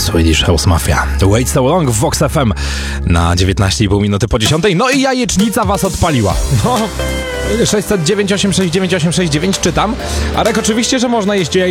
Swedish House Mafia. Wait So Long w Vox FM na 19,5 minuty po 10. No i jajecznica was odpaliła. No, 609 869 869 czytam. Arek, oczywiście, że można jeść